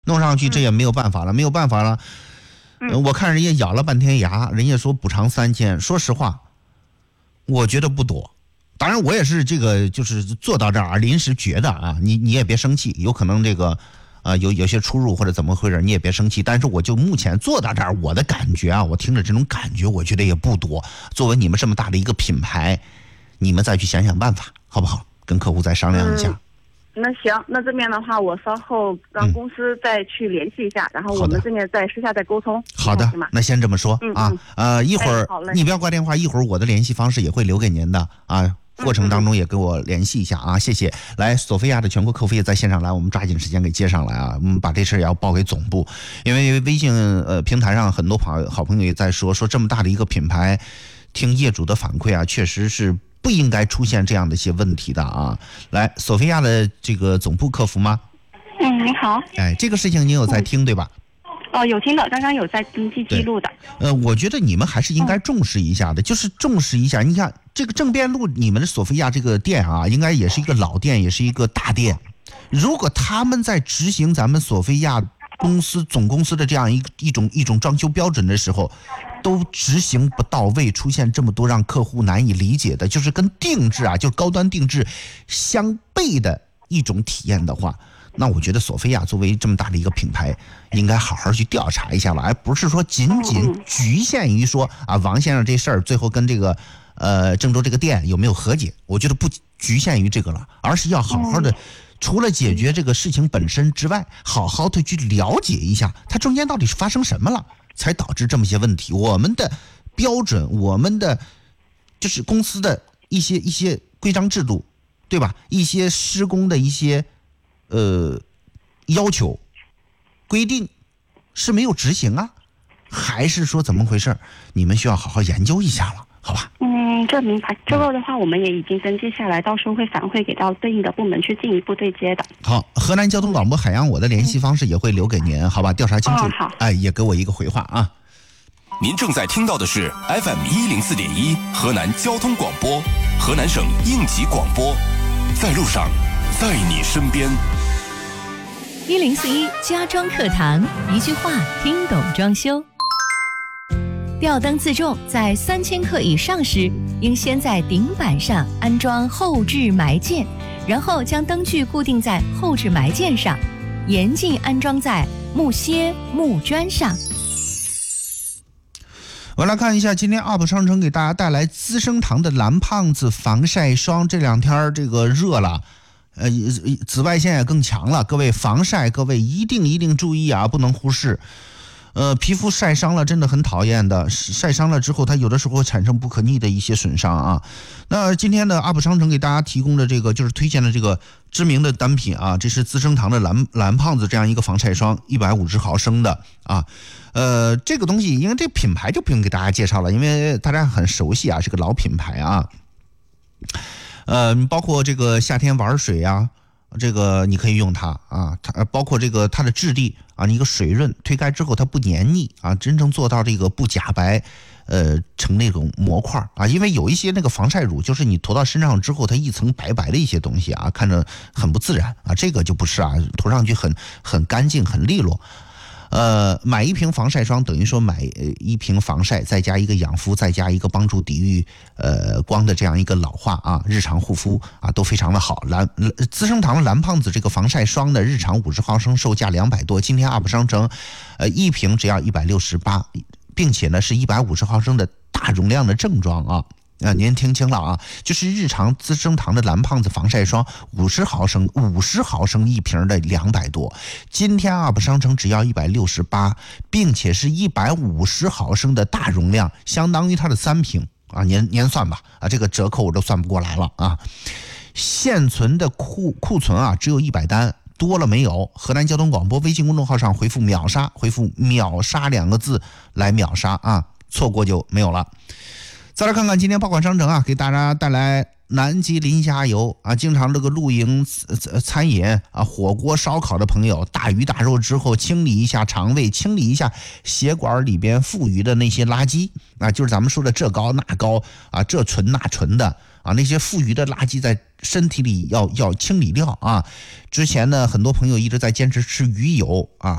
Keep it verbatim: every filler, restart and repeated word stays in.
弄上去这也没有办法了，嗯、没有办法了。嗯、呃，我看人家咬了半天牙，人家说补偿三千，说实话，我觉得不多。当然，我也是这个就是做到这儿临时觉得啊，你你也别生气，有可能这个。呃，有有些出入或者怎么回事，你也别生气。但是我就目前做到这儿，我的感觉啊，我听着这种感觉，我觉得也不多。作为你们这么大的一个品牌，你们再去想想办法，好不好？跟客户再商量一下。 嗯、那行，那这边的话，我稍后让公司再去联系一下，嗯、然后我们这边再私下再沟通。 好的，那先这么说、嗯、啊。呃，一会儿、哎、你不要挂电话，一会儿我的联系方式也会留给您的啊。过程当中也跟我联系一下啊，谢谢。来，索菲亚的全国客服也在现场来，我们抓紧时间给接上来啊，我们把这事也要报给总部，因为微信呃平台上很多朋友好朋友也在说，说这么大的一个品牌，听业主的反馈啊，确实是不应该出现这样的一些问题的啊。来，索菲亚的这个总部客服吗？ 嗯，你好。 哎，这个事情你有在听、嗯、对吧？ 哦，有听到，刚刚有在登记记录的。 呃，我觉得你们还是应该重视一下的，嗯、就是重视一下。你看这个正边路，你们的索菲亚这个店啊，应该也是一个老店，也是一个大店。如果他们在执行咱们索菲亚公司总公司的这样一一种一种装修标准的时候，都执行不到位，出现这么多让客户难以理解的，就是跟定制啊，就是高端定制相悖的一种体验的话。那我觉得索菲亚作为这么大的一个品牌，应该好好去调查一下了，而不是说仅仅局限于说啊王先生这事儿最后跟这个呃郑州这个店有没有和解，我觉得不局限于这个了，而是要好好的除了解决这个事情本身之外，好好的去了解一下它中间到底是发生什么了，才导致这么些问题。我们的标准，我们的就是公司的一些一些规章制度，对吧？一些施工的一些。呃，要求规定是没有执行啊，还是说怎么回事？你们需要好好研究一下了，好吧？ 嗯，这明白。这个的话，我们也已经登记下来，到时候会反馈给到对应的部门去进一步对接的。 好，河南交通广播海洋我的联系方式也会留给您，好吧？调查清楚， 哦、好， 哎，也给我一个回话啊。 您正在听到的是 F M 一零四点一河南交通广播，河南省应急广播，在路上，在你身边。 一零四一家装课堂，一句话听懂装修。吊灯自重在三千克以上时，应先在顶板上安装后置埋件，然后将灯具固定在后置埋件上，严禁安装在木楔、木砖上。 我来看一下，今天 U P 商城给大家带来资生堂的蓝胖子防晒霜，这两天这个热了。呃，紫外线也更强了，各位防晒，各位一定一定注意啊，不能忽视。呃，皮肤晒伤了真的很讨厌的，晒伤了之后，它有的时候会产生不可逆的一些损伤啊。那今天的 U P 商城给大家提供的这个就是推荐的这个知名的单品啊，这是资生堂的蓝蓝胖子这样一个防晒霜，一百五十毫升的啊。呃，这个东西因为这品牌就不用给大家介绍了，因为大家很熟悉啊，是个老品牌啊。呃，包括这个夏天玩水啊，这个你可以用它啊，它包括这个它的质地啊，你一个水润，推开之后它不黏腻啊，真正做到这个不假白，呃，成那种模块啊，因为有一些那个防晒乳，就是你涂到身上之后，它一层白白的一些东西啊，看着很不自然啊，这个就不是啊，涂上去很很干净，很利落。呃，买一瓶防晒霜等于说买一瓶防晒，再加一个养肤，再加一个帮助抵御呃光的这样一个老化啊，日常护肤啊都非常的好。蓝资生堂蓝胖子这个防晒霜的日常五十毫升售价两百多，今天 U P 商城呃一瓶只要一百六十八，并且呢是一百五十毫升的大容量的正装啊。啊，您听清了啊，就是日常资生堂的蓝胖子防晒霜五十毫升，五十毫升一瓶的两百多，今天 U P 商城只要一百六十八，并且是一百五十毫升的大容量，相当于它的三瓶啊，您您算吧啊，这个折扣我都算不过来了啊。现存的库库存啊，只有一百单，多了没有？河南交通广播微信公众号上回复秒杀，回复秒杀两个字来秒杀啊，错过就没有了。再来看看今天爆款商城啊，给大家带来南极磷虾油啊，经常这个露营、呃、餐饮啊、火锅、烧烤的朋友，大鱼大肉之后清理一下肠胃，清理一下血管里边富余的那些垃圾啊，就是咱们说的这高那高啊，这醇那醇的啊，那些富余的垃圾在身体里要要清理掉啊。之前呢，很多朋友一直在坚持吃鱼油啊。